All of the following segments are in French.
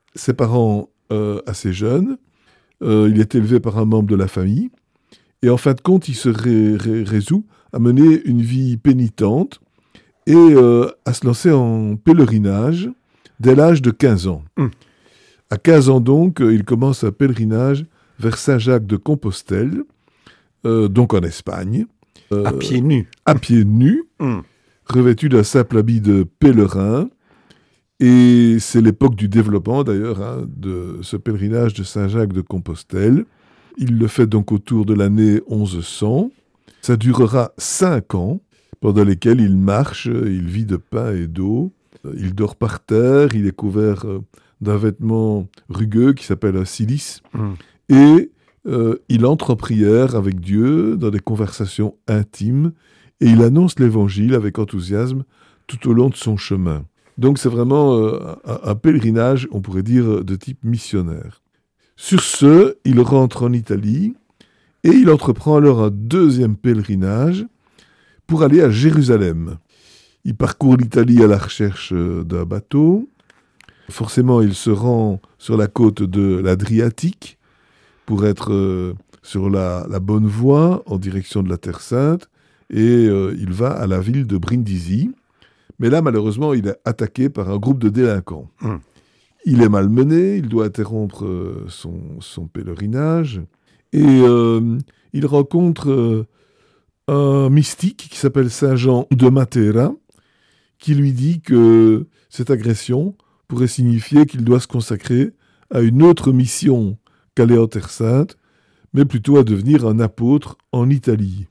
ses parents assez jeunes. Il est élevé par un membre de la famille. Et en fin de compte, il se résout à mener une vie pénitente et à se lancer en pèlerinage dès l'âge de 15 ans. À 15 ans donc, il commence un pèlerinage vers Saint-Jacques de Compostelle, donc en Espagne. À pieds nus. À pieds nus, revêtu d'un simple habit de pèlerin. Et c'est l'époque du développement d'ailleurs de ce pèlerinage de Saint-Jacques de Compostelle. Il le fait donc autour de l'année 1100. Ça durera 5 ans, pendant lesquels il marche, il vit de pain et d'eau. Il dort par terre, il est couvert d'un vêtement rugueux qui s'appelle un cilice. Et il entre en prière avec Dieu dans des conversations intimes et il annonce l'évangile avec enthousiasme tout au long de son chemin. Donc c'est vraiment un pèlerinage, on pourrait dire, de type missionnaire. Sur ce, il rentre en Italie et il entreprend alors un deuxième pèlerinage pour aller à Jérusalem. Il parcourt l'Italie à la recherche d'un bateau. Forcément, il se rend sur la côte de l'Adriatique pour être sur la bonne voie en direction de la Terre Sainte. Et il va à la ville de Brindisi. Mais là, malheureusement, il est attaqué par un groupe de délinquants. Il est malmené, il doit interrompre son pèlerinage. Et il rencontre un mystique qui s'appelle Saint Jean de Matera, qui lui dit que cette agression pourrait signifier qu'il doit se consacrer à une autre mission qu'aller en Terre Sainte, mais plutôt à devenir un apôtre en Italie.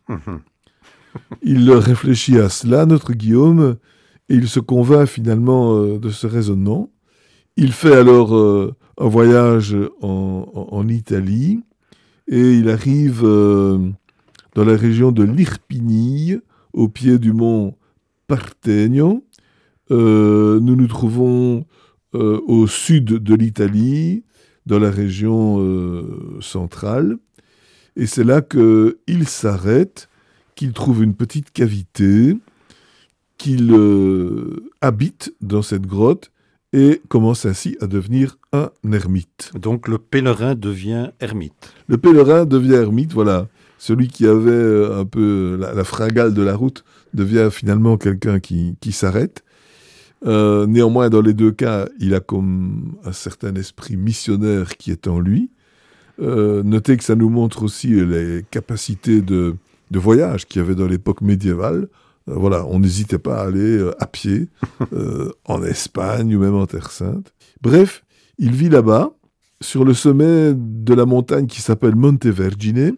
Il réfléchit à cela, notre Guillaume, et il se convainc finalement de ce raisonnement. Il fait alors un voyage en Italie et il arrive dans la région de l'Irpinie, au pied du mont Partenio. Nous nous trouvons au sud de l'Italie, dans la région centrale. Et c'est là qu'il s'arrête, qu'il trouve une petite cavité, qu'il habite dans cette grotte et commence ainsi à devenir un ermite. Donc le pèlerin devient ermite. Le pèlerin devient ermite, voilà. Celui qui avait un peu la fringale de la route devient finalement quelqu'un qui s'arrête. Néanmoins, dans les deux cas, il a comme un certain esprit missionnaire qui est en lui. Notez que ça nous montre aussi les capacités de voyage qu'il y avait dans l'époque médiévale. Voilà, on n'hésitait pas à aller à pied en Espagne ou même en Terre Sainte. Bref, il vit là-bas, sur le sommet de la montagne qui s'appelle Montevergine,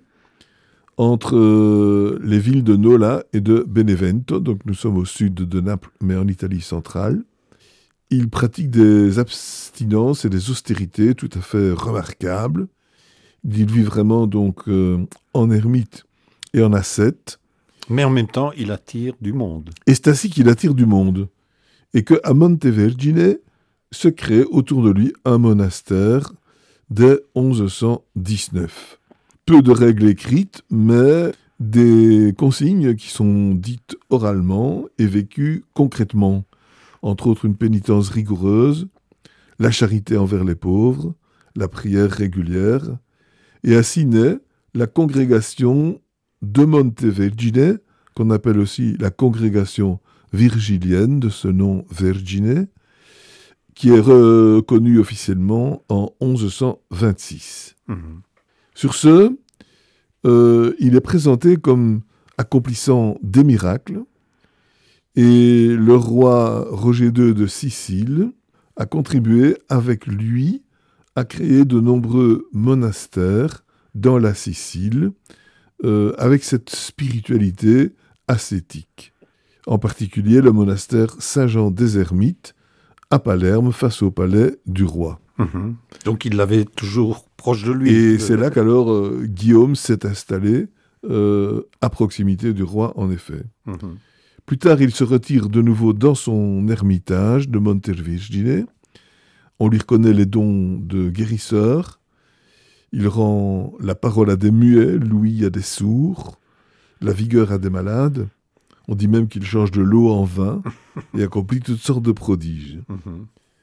entre les villes de Nola et de Benevento. Donc nous sommes au sud de Naples, mais en Italie centrale. Il pratique des abstinences et des austérités tout à fait remarquables. Il vit vraiment donc en ermite et en ascète. Mais en même temps, il attire du monde. Et c'est ainsi qu'il attire du monde. Et qu'à Montevergine se crée autour de lui un monastère dès 1119. Peu de règles écrites, mais des consignes qui sont dites oralement et vécues concrètement. Entre autres, une pénitence rigoureuse, la charité envers les pauvres, la prière régulière. Et ainsi naît la congrégation de Montevergine, qu'on appelle aussi la congrégation virgilienne, de ce nom Vergine, qui est reconnue officiellement en 1126. Sur ce, il est présenté comme accomplissant des miracles, et le roi Roger II de Sicile a contribué avec lui à créer de nombreux monastères dans la Sicile, avec cette spiritualité ascétique. En particulier le monastère Saint-Jean des Ermites à Palerme, face au palais du roi. Donc il l'avait toujours proche de lui. Et c'est là qu'alors Guillaume s'est installé à proximité du roi, en effet. Plus tard, il se retire de nouveau dans son ermitage de Montevergine. On lui reconnaît les dons de guérisseur. Il rend la parole à des muets, l'ouïe à des sourds, la vigueur à des malades. On dit même qu'il change de l'eau en vin et accomplit toutes sortes de prodiges.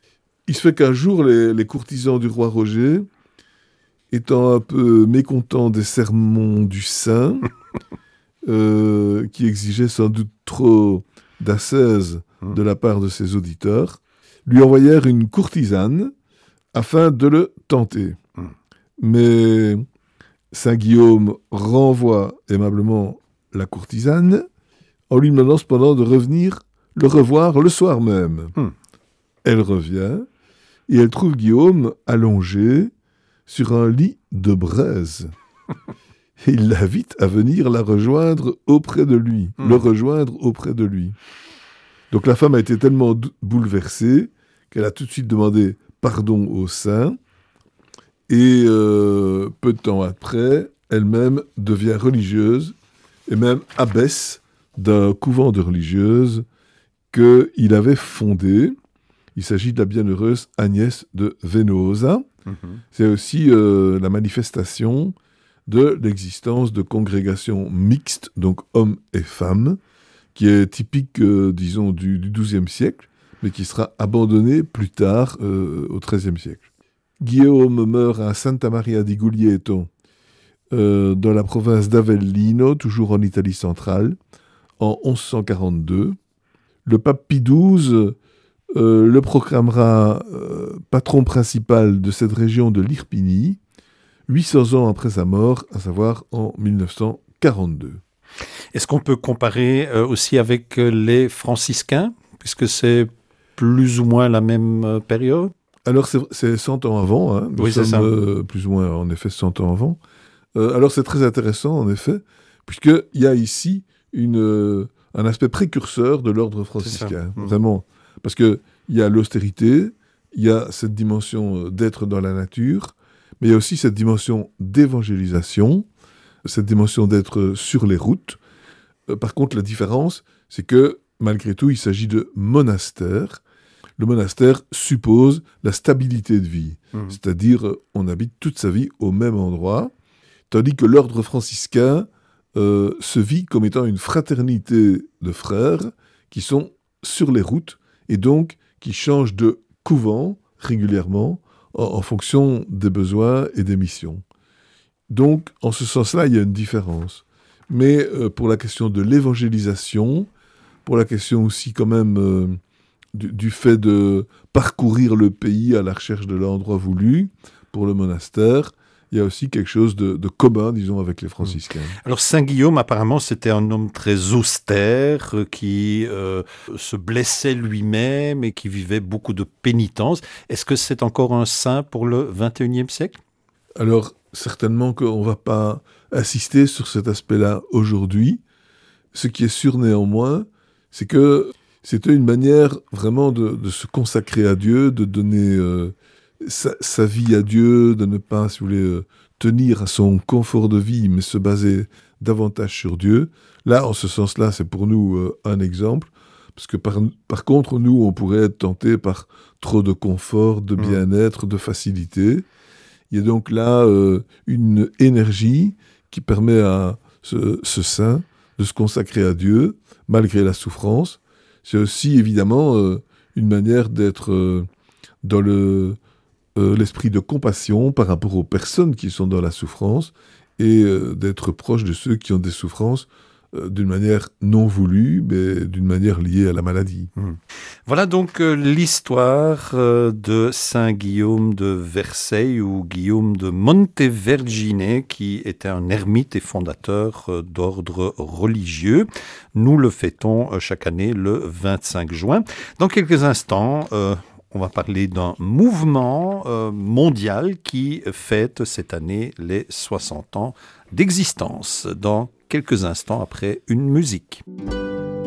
Il se fait qu'un jour, les courtisans du roi Roger, étant un peu mécontents des sermons du saint, qui exigeaient sans doute trop d'ascèse de la part de ses auditeurs, lui envoyèrent une courtisane afin de le tenter. Mais Saint Guillaume renvoie aimablement la courtisane en lui demandant cependant de revenir le revoir le soir même. Elle revient et elle trouve Guillaume allongé sur un lit de braise. Et il l'invite à venir la rejoindre auprès de lui, le rejoindre auprès de lui. Donc la femme a été tellement bouleversée qu'elle a tout de suite demandé pardon au saint. Et peu de temps après, elle-même devient religieuse et même abbesse d'un couvent de religieuses qu'il avait fondé. Il s'agit de la bienheureuse Agnès de Venosa. C'est aussi la manifestation de l'existence de congrégations mixtes, donc hommes et femmes, qui est typique, disons, du XIIe siècle, mais qui sera abandonnée plus tard, au XIIIe siècle. Guillaume meurt à Santa Maria di Guglielmo, dans la province d'Avellino, toujours en Italie centrale, en 1142. Le pape Pie XII le proclamera patron principal de cette région de l'Irpinie, 800 ans après sa mort, à savoir en 1942. Est-ce qu'on peut comparer aussi avec les franciscains, puisque c'est plus ou moins la même période? Alors c'est 100 ans avant, hein. Nous sommes plus ou moins en effet 100 ans avant. Alors c'est très intéressant en effet, puisqu'il y a ici un aspect précurseur de l'ordre franciscain, vraiment. Parce qu'il y a l'austérité, il y a cette dimension d'être dans la nature, mais il y a aussi cette dimension d'évangélisation, cette dimension d'être sur les routes. Par contre, la différence, c'est que malgré tout, il s'agit de monastères. Le monastère suppose la stabilité de vie, c'est-à-dire on habite toute sa vie au même endroit, tandis que l'ordre franciscain se vit comme étant une fraternité de frères qui sont sur les routes et donc qui changent de couvent régulièrement en fonction des besoins et des missions. Donc, en ce sens-là, il y a une différence. Mais pour la question de l'évangélisation, pour la question aussi quand même du fait de parcourir le pays à la recherche de l'endroit voulu, pour le monastère, il y a aussi quelque chose de commun, disons, avec les franciscains. Alors Saint Guillaume, apparemment, c'était un homme très austère, qui se blessait lui-même et qui vivait beaucoup de pénitence. Est-ce que c'est encore un saint pour le XXIe siècle? Alors, certainement qu'on ne va pas insister sur cet aspect-là aujourd'hui. Ce qui est sûr néanmoins, c'est que c'était une manière vraiment de se consacrer à Dieu, de donner sa vie à Dieu, de ne pas, si vous voulez, tenir à son confort de vie, mais se baser davantage sur Dieu. Là, en ce sens-là, c'est pour nous un exemple, parce que par contre, nous, on pourrait être tentés par trop de confort, de bien-être, de facilité. Il y a donc là une énergie qui permet à ce saint de se consacrer à Dieu, malgré la souffrance. C'est aussi, évidemment, une manière d'être dans l'esprit de compassion par rapport aux personnes qui sont dans la souffrance et d'être proche de ceux qui ont des souffrances d'une manière non voulue, mais d'une manière liée à la maladie. Voilà donc l'histoire de Saint Guillaume de Verceil ou Guillaume de Montevergine, qui était un ermite et fondateur d'ordre religieux. Nous le fêtons chaque année le 25 juin. Dans quelques instants, on va parler d'un mouvement mondial qui fête cette année les 60 ans d'existence, dans quelques instants après une musique.